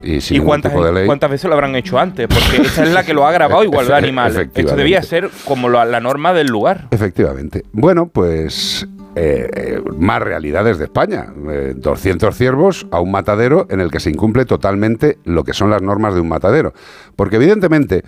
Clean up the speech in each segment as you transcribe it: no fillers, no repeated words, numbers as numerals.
¿Y cuántas veces lo habrán hecho antes? Porque esa es la que lo ha grabado Igualdad Animal. Esto debía ser como la norma del lugar. Efectivamente. Bueno, pues más realidades de España. 200 ciervos a un matadero en el que se incumple totalmente lo que son las normas de un matadero. Porque evidentemente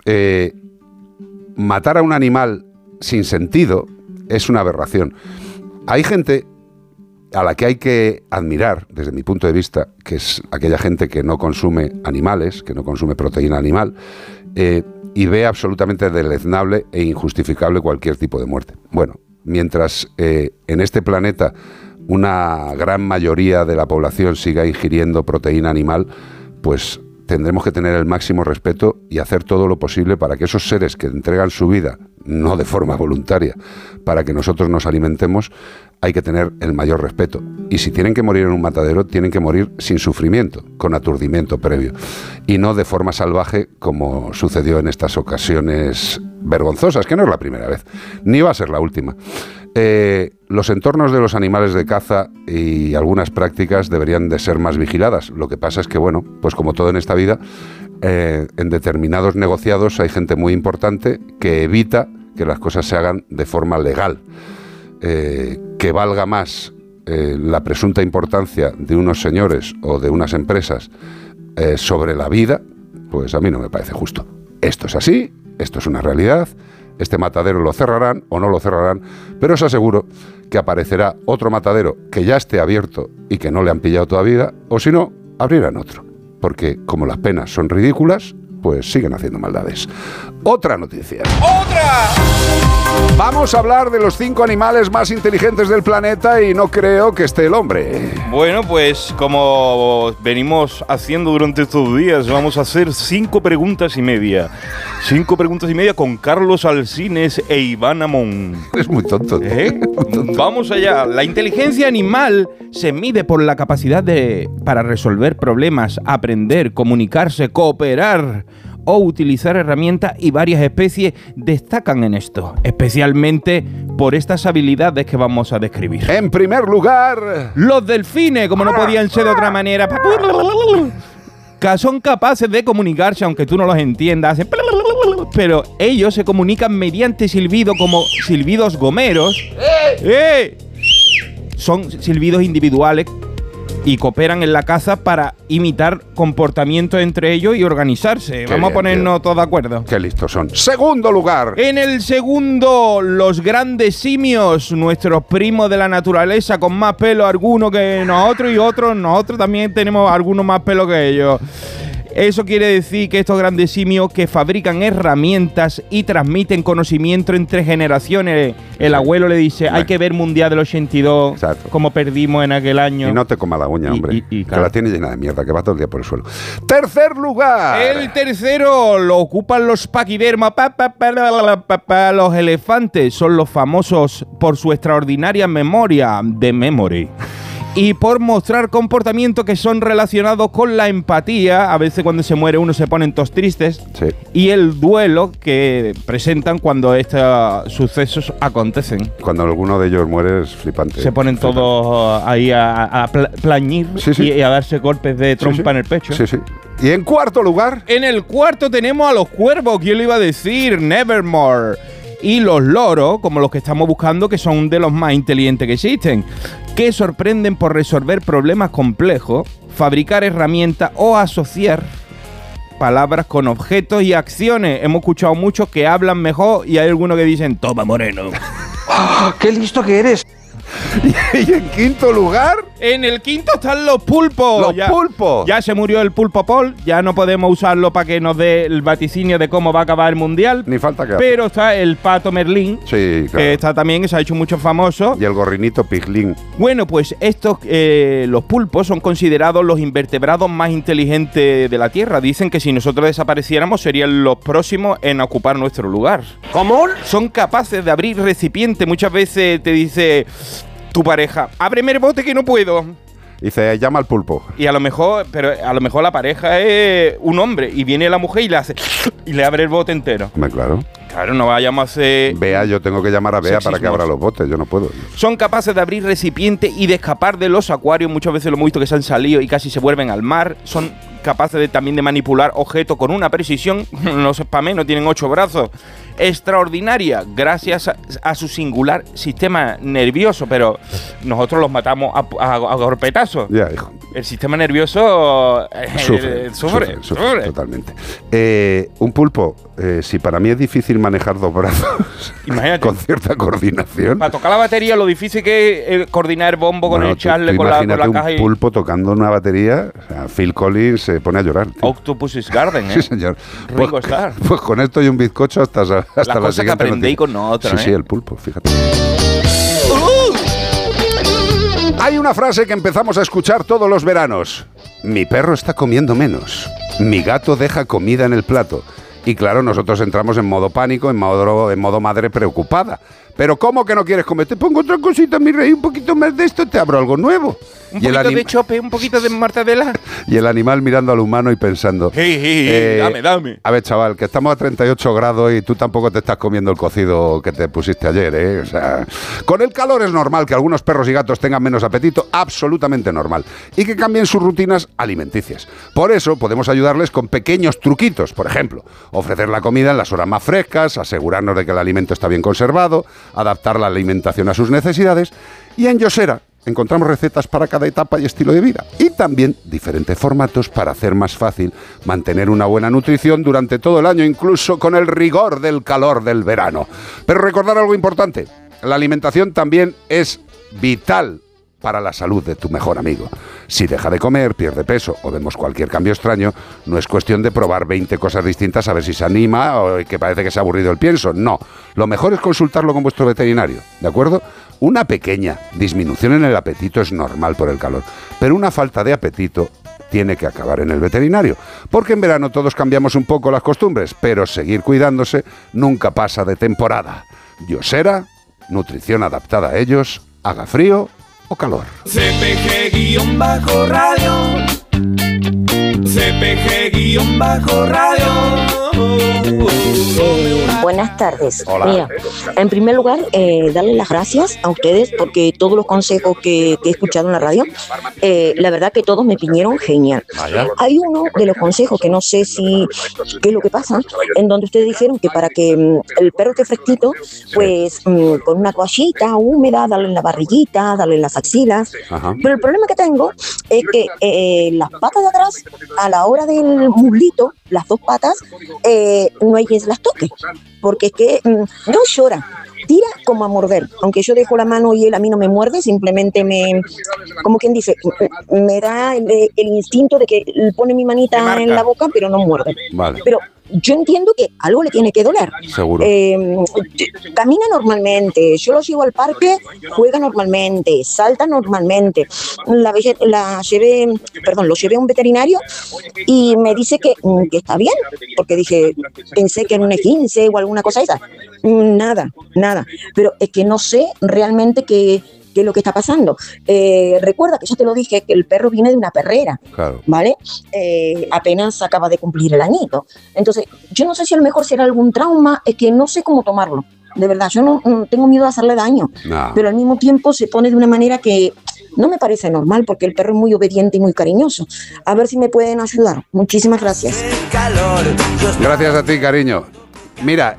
matar a un animal sin sentido es una aberración. Hay gente a la que hay que admirar, desde mi punto de vista, que es aquella gente que no consume animales, que no consume proteína animal, y ve absolutamente deleznable e injustificable cualquier tipo de muerte. Bueno, mientras en este planeta una gran mayoría de la población siga ingiriendo proteína animal, pues tendremos que tener el máximo respeto y hacer todo lo posible para que esos seres que entregan su vida, no de forma voluntaria, para que nosotros nos alimentemos, hay que tener el mayor respeto. Y si tienen que morir en un matadero, tienen que morir sin sufrimiento, con aturdimiento previo, y no de forma salvaje como sucedió en estas ocasiones vergonzosas, que no es la primera vez, ni va a ser la última. Los entornos de los animales de caza y algunas prácticas deberían de ser más vigiladas. Lo que pasa es que, bueno, pues como todo en esta vida, en determinados negociados hay gente muy importante que evita que las cosas se hagan de forma legal. Que valga más la presunta importancia de unos señores o de unas empresas sobre la vida, pues a mí no me parece justo. Esto es así, esto es una realidad. Este matadero lo cerrarán o no lo cerrarán, pero os aseguro que aparecerá otro matadero que ya esté abierto y que no le han pillado todavía, o si no, abrirán otro. Porque como las penas son ridículas, pues siguen haciendo maldades. Otra noticia. ¡Otra! Vamos a hablar de los 5 animales más inteligentes del planeta y no creo que esté el hombre. Bueno, pues como venimos haciendo durante estos días, vamos a hacer 5 preguntas y media. 5 preguntas y media con Carlos Alsines e Iván Amón. Es muy tonto. Muy tonto. Vamos allá. La inteligencia animal se mide por la capacidad para resolver problemas, aprender, comunicarse, cooperar o utilizar herramientas, y varias especies destacan en esto, especialmente por estas habilidades que vamos a describir. En primer lugar, los delfines, como no podían ser de otra manera, que son capaces de comunicarse, aunque tú no los entiendas, pero ellos se comunican mediante silbido, como silbidos gomeros. Son silbidos individuales y cooperan en la caza para imitar comportamientos entre ellos y organizarse. Vamos a ponernos todos de acuerdo. Qué listos son. Segundo lugar. En el segundo, los grandes simios, nuestros primos de la naturaleza, con más pelo alguno que nosotros, y nosotros también tenemos algunos más pelo que ellos. Eso quiere decir que estos grandes simios que fabrican herramientas y transmiten conocimiento entre generaciones. El abuelo le dice, hay que ver Mundial del 82, exacto, como perdimos en aquel año. Y no te coma la uña, hombre, claro, que la tiene llena de mierda, que va todo el día por el suelo. Tercer lugar. El tercero lo ocupan los paquidermas. Los elefantes son los famosos por su extraordinaria memoria de memory. Y por mostrar comportamientos que son relacionados con la empatía. A veces cuando se muere uno se ponen todos tristes. Sí. Y el duelo que presentan cuando estos sucesos acontecen. Cuando alguno de ellos muere es flipante. Se ponen todos ahí a plañir, sí, sí, y a darse golpes de trompa en el pecho. Sí, sí. ¿Y en cuarto lugar? En el cuarto tenemos a los cuervos. ¿Quién lo iba a decir? Nevermore. Y los loros, como los que estamos buscando, que son de los más inteligentes que existen, que sorprenden por resolver problemas complejos, fabricar herramientas o asociar palabras con objetos y acciones. Hemos escuchado muchos que hablan mejor y hay algunos que dicen, toma moreno. ¡Oh, qué listo que eres! ¿Y en quinto lugar? En el quinto están los pulpos. ¡Los pulpos! Ya se murió el pulpo Paul, ya no podemos usarlo para que nos dé el vaticinio de cómo va a acabar el mundial. Ni falta que Pero está el pato Merlín, sí, claro, que está también, que se ha hecho mucho famoso. Y el gorrinito Piglín. Bueno, pues estos, los pulpos son considerados los invertebrados más inteligentes de la Tierra. Dicen que si nosotros desapareciéramos serían los próximos en ocupar nuestro lugar. ¿Cómo? Son capaces de abrir recipientes. Muchas veces te dice tu pareja, ábreme el bote que no puedo. Dice, llama al pulpo. Y a lo mejor la pareja es un hombre y viene la mujer y le hace y le abre el bote entero. Claro. Claro, no vayamos a hacer... Bea, yo tengo que llamar a Bea para que abra los botes, yo no puedo. Son capaces de abrir recipientes y de escapar de los acuarios. Muchas veces lo hemos visto que se han salido y casi se vuelven al mar. Son capaces también de manipular objetos con una precisión, no se spamé, no tienen 8 brazos, extraordinaria, gracias a su singular sistema nervioso, pero nosotros los matamos a golpetazos. Ya, hijo. El sistema nervioso sufre. Totalmente. Un pulpo, si para mí es difícil manejar 2 brazos, imagínate, con cierta coordinación. Para tocar la batería, lo difícil que es coordinar el bombo con el charle, con la caja. Un pulpo tocando una batería, o sea, Phil Collins se pone a llorar. Tío. Octopus's Garden, ¿eh? Sí, señor. Ringo Starr. Pues con esto y un bizcocho hasta la siguiente que aprendéis con nosotros. Sí, el pulpo, fíjate. Hay una frase que empezamos a escuchar todos los veranos. Mi perro está comiendo menos. Mi gato deja comida en el plato. Y claro, nosotros entramos en modo pánico, en modo madre preocupada. Pero ¿cómo que no quieres comer? Te pongo otra cosita, mi rey, un poquito más de esto, te abro algo nuevo. Un poquito de chope, un poquito de mortadela. Y el animal mirando al humano y pensando... Dame. A ver, chaval, que estamos a 38 grados y tú tampoco te estás comiendo el cocido que te pusiste ayer, ¿eh? O sea, con el calor es normal que algunos perros y gatos tengan menos apetito, absolutamente normal. Y que cambien sus rutinas alimenticias. Por eso podemos ayudarles con pequeños truquitos. Por ejemplo, ofrecer la comida en las horas más frescas, asegurarnos de que el alimento está bien conservado, adaptar la alimentación a sus necesidades. Y en Yosera encontramos recetas para cada etapa y estilo de vida. Y también diferentes formatos para hacer más fácil mantener una buena nutrición durante todo el año, incluso con el rigor del calor del verano. Pero recordar algo importante, la alimentación también es vital para la salud de tu mejor amigo. Si deja de comer, pierde peso o vemos cualquier cambio extraño, no es cuestión de probar 20 cosas distintas a ver si se anima o que parece que se ha aburrido el pienso. No, lo mejor es consultarlo con vuestro veterinario, ¿de acuerdo? Una pequeña disminución en el apetito es normal por el calor, pero una falta de apetito tiene que acabar en el veterinario, porque en verano todos cambiamos un poco las costumbres, pero seguir cuidándose nunca pasa de temporada. Yosera, nutrición adaptada a ellos, haga frío o calor. CPG-radio. CPG-radio. Buenas tardes. Hola. Mira, en primer lugar, darles las gracias a ustedes porque todos los consejos que he escuchado en la radio, la verdad que todos me vinieron genial. Vaya. Hay uno de los consejos que no sé qué es lo que pasa, en donde ustedes dijeron que para que el perro esté fresquito, pues con una toallita húmeda, darle en la barriguita, darle en las axilas. Ajá. Pero el problema que tengo es que las patas de atrás, a la hora del muslito, las 2 patas, no hay quien se las toque, porque es que no llora, tira como a morder, aunque yo dejo la mano y él a mí no me muerde, simplemente como quien dice, me da el instinto de que pone mi manita en la boca, pero no muerde. Vale. Pero yo entiendo que algo le tiene que doler. Seguro. Camina normalmente, yo lo llevo al parque, juega normalmente, salta normalmente. Lo llevé a un veterinario y me dice que está bien, porque pensé que era un esguince o alguna cosa esa. Nada. Pero es que no sé realmente qué es lo que está pasando. Recuerda que yo te lo dije, que el perro viene de una perrera, Claro. ¿vale? Apenas acaba de cumplir el añito. Entonces, yo no sé si a lo mejor será algún trauma, es que no sé cómo tomarlo. De verdad, yo no tengo miedo de hacerle daño, No. pero al mismo tiempo se pone de una manera que no me parece normal, porque el perro es muy obediente y muy cariñoso. A ver si me pueden ayudar. Muchísimas gracias. Gracias a ti, cariño. Mira,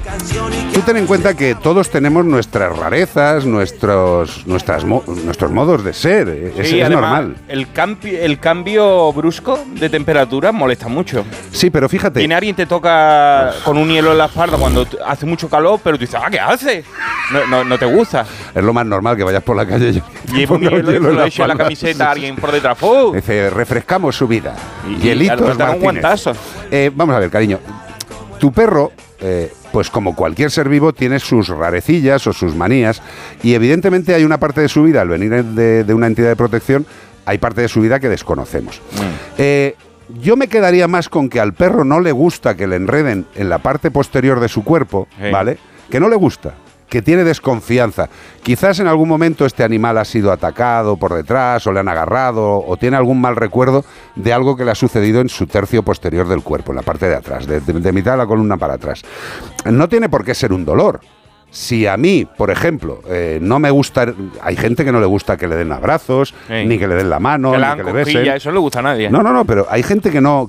tú ten en cuenta que todos tenemos nuestras rarezas, nuestros modos de ser. Sí, Es además, normal. El cambio brusco de temperatura molesta mucho. Sí, pero fíjate. Y nadie te toca con un hielo en la espalda cuando hace mucho calor, pero tú dices, ¿qué haces? No te gusta. Es lo más normal que vayas por la calle y Lleva un hielo en le echa la camiseta a alguien por detrás. Dice, refrescamos su vida. Y Hielitos te dan un Martínez. guantazo. Vamos a ver, cariño. Tu perro, pues como cualquier ser vivo, tiene sus rarecillas o sus manías, y evidentemente hay una parte de su vida, al venir de una entidad de protección, hay parte de su vida que desconocemos. Yo me quedaría más con que al perro no le gusta que le enreden en la parte posterior de su cuerpo, Sí. ¿vale? Que no le gusta, que tiene desconfianza. Quizás en algún momento este animal ha sido atacado por detrás, o le han agarrado, o tiene algún mal recuerdo de algo que le ha sucedido en su tercio posterior del cuerpo, en la parte de atrás, de mitad de la columna para atrás. No tiene por qué ser un dolor, Si a mí, por ejemplo, no me gusta, hay gente que no le gusta que le den abrazos, Sí. ni que le den la mano, Que ni la que le cosquilla, besen. eso no le gusta a nadie. No, pero hay gente que no